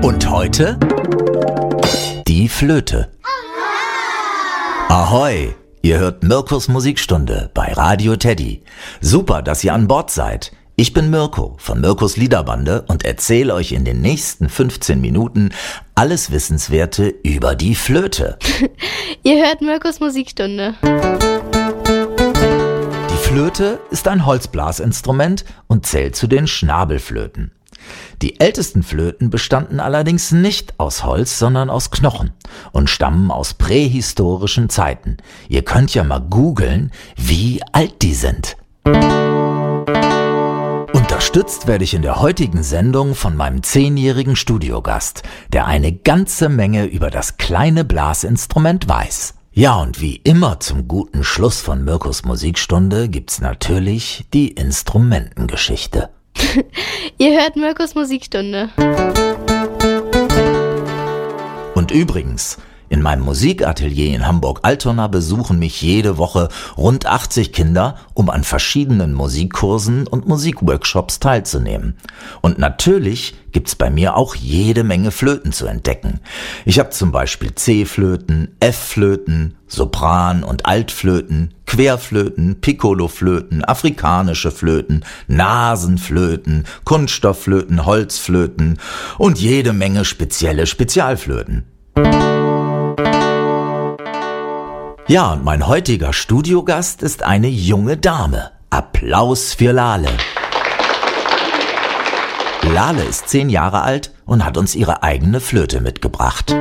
Und heute die Flöte. Ahoi, ihr hört Mirkos Musikstunde bei Radio Teddy. Super, dass ihr an Bord seid. Ich bin Mirko von Mirkos Liederbande und erzähle euch in den nächsten 15 Minuten alles Wissenswerte über die Flöte. Ihr hört Mirkos Musikstunde. Die Flöte ist ein Holzblasinstrument und zählt zu den Schnabelflöten. Die ältesten Flöten bestanden allerdings nicht aus Holz, sondern aus Knochen und stammen aus prähistorischen Zeiten. Ihr könnt ja mal googeln, wie alt die sind. Unterstützt werde ich in der heutigen Sendung von meinem 10-jährigen Studiogast, der eine ganze Menge über das kleine Blasinstrument weiß. Ja, und wie immer zum guten Schluss von Mirkos Musikstunde gibt's natürlich die Instrumentengeschichte. Ihr hört Mirkos Musikstunde. Und übrigens, in meinem Musikatelier in Hamburg-Altona besuchen mich jede Woche rund 80 Kinder, um an verschiedenen Musikkursen und Musikworkshops teilzunehmen. Und natürlich gibt's bei mir auch jede Menge Flöten zu entdecken. Ich habe zum Beispiel C-Flöten, F-Flöten, Sopran- und Altflöten, Querflöten, Piccoloflöten, afrikanische Flöten, Nasenflöten, Kunststoffflöten, Holzflöten und jede Menge spezielle Spezialflöten. Ja, und mein heutiger Studiogast ist eine junge Dame. Applaus für Lale. Lale ist 10 Jahre alt und hat uns ihre eigene Flöte mitgebracht.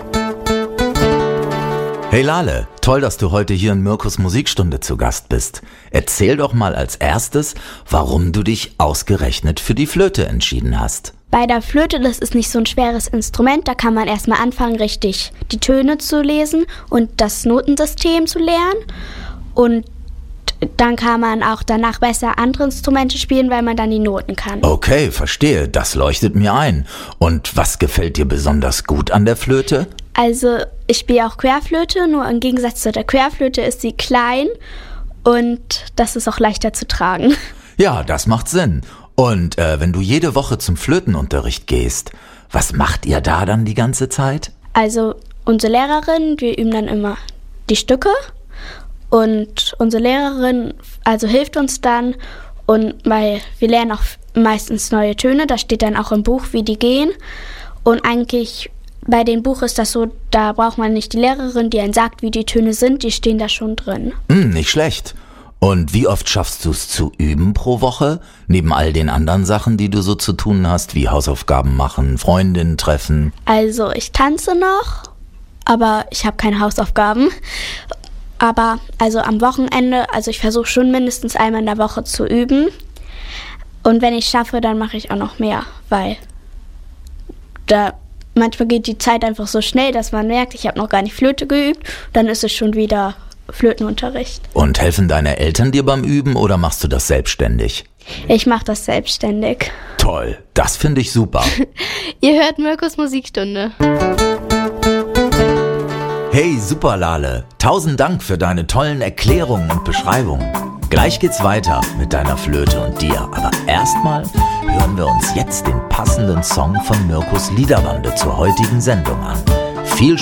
Hey Lale, toll, dass du heute hier in Mirkos Musikstunde zu Gast bist. Erzähl doch mal als erstes, warum du dich ausgerechnet für die Flöte entschieden hast. Bei der Flöte, das ist nicht so ein schweres Instrument, da kann man erstmal anfangen, richtig die Töne zu lesen und das Notensystem zu lernen. Und dann kann man auch danach besser andere Instrumente spielen, weil man dann die Noten kann. Okay, verstehe, das leuchtet mir ein. Und was gefällt dir besonders gut an der Flöte? Also ich spiele auch Querflöte, nur im Gegensatz zu der Querflöte ist sie klein und das ist auch leichter zu tragen. Ja, das macht Sinn. Und wenn du jede Woche zum Flötenunterricht gehst, was macht ihr da dann die ganze Zeit? Also unsere Lehrerin, wir üben dann immer die Stücke und unsere Lehrerin hilft uns dann und weil wir lernen auch meistens neue Töne, da steht dann auch im Buch, wie die gehen. Und eigentlich bei dem Buch ist das so, da braucht man nicht die Lehrerin, die einen sagt, wie die Töne sind, die stehen da schon drin. Nicht schlecht. Und wie oft schaffst du es zu üben pro Woche? Neben all den anderen Sachen, die du so zu tun hast, wie Hausaufgaben machen, Freundinnen treffen? Also ich tanze noch, aber ich habe keine Hausaufgaben. Aber am Wochenende, ich versuche schon mindestens einmal in der Woche zu üben. Und wenn ich schaffe, dann mache ich auch noch mehr, weil manchmal geht die Zeit einfach so schnell, dass man merkt, ich habe noch gar nicht Flöte geübt. Dann ist es schon wieder Flötenunterricht. Und helfen deine Eltern dir beim Üben oder machst du das selbstständig? Ich mache das selbstständig. Toll, das finde ich super. Ihr hört Mirkos Musikstunde. Hey, super Lale, 1000 Dank für deine tollen Erklärungen und Beschreibungen. Gleich geht's weiter mit deiner Flöte und dir, aber erstmal hören wir uns jetzt den passenden Song von Mirkos Liederbande zur heutigen Sendung an. Viel